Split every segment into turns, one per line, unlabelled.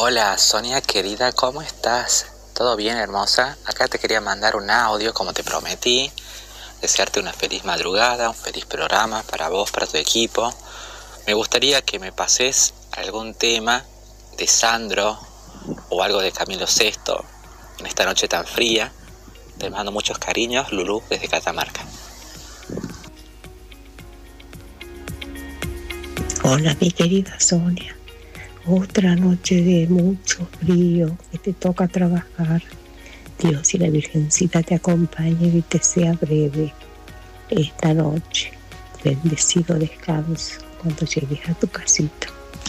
Hola Sonia querida, ¿cómo estás? ¿Todo bien, hermosa? Acá te quería mandar un audio como te prometí, desearte una feliz madrugada, un feliz programa para vos, para tu equipo. Me gustaría que me pases algún tema de Sandro o algo de Camilo Sesto en esta noche tan fría. Te mando muchos cariños, Lulú, desde Catamarca.
Hola, mi querida Sonia. Otra noche de mucho frío, que te toca trabajar. Dios y la Virgencita te acompañen y te sea breve esta noche. Bendecido descanso cuando llegues a tu casita.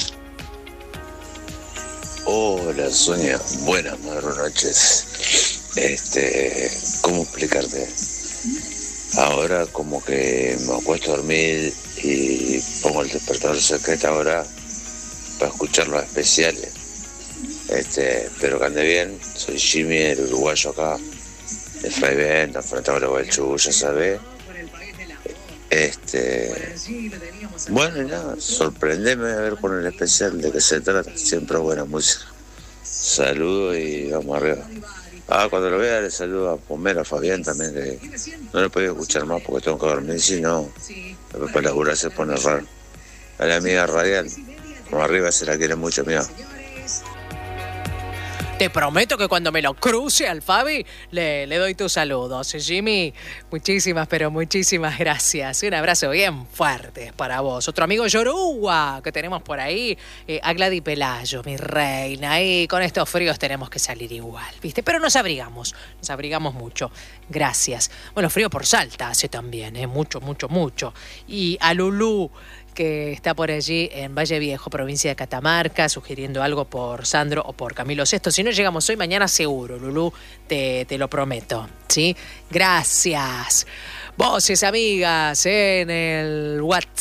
Hola Sonia, buenas noches. ¿Cómo explicarte? Ahora como que me acuesto a dormir y pongo el despertador cerca de esta hora para escuchar los especiales. Espero que ande bien. Soy Jimmy, el uruguayo acá, de Fray Bento, frente a Gualeguaychú, ya sabés. Bueno, y nada, sorprendeme a ver con el especial de qué se trata. Siempre buena música. Saludos y vamos arriba. Cuando lo vea le saludo a Pomero, a Fabián también, que no lo he podido escuchar más porque tengo que dormir, si no, después para laburar se pone raro. A la amiga radial, como arriba se la quiere mucho, mira.
Te prometo que cuando me lo cruce al Fabi, le doy tus saludos. Jimmy, muchísimas, pero muchísimas gracias. Un abrazo bien fuerte para vos. Otro amigo Yoruba que tenemos por ahí, a Gladys Pelayo, mi reina. Y con estos fríos tenemos que salir igual, ¿viste? Pero nos abrigamos mucho. Gracias. Bueno, frío por Salta hace también, mucho. Y a Lulú, que está por allí en Valle Viejo, provincia de Catamarca, sugiriendo algo por Sandro o por Camilo Sesto. Si no llegamos hoy, mañana seguro, Lulú, te lo prometo, ¿sí? Gracias. Voces, amigas, en el WhatsApp.